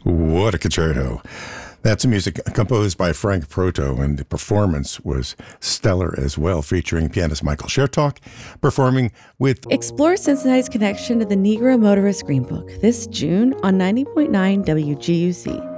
What a concerto. That's music composed by Frank Proto, and the performance was stellar as well, featuring pianist Michael Chertok performing with... Explore Cincinnati's connection to the Negro Motorist Green Book this June on 90.9 WGUC.